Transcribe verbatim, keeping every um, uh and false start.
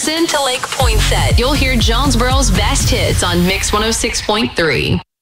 Jefferson to Lake Poinsett. You'll hear Jonesboro's best hits on Mix one oh six point three.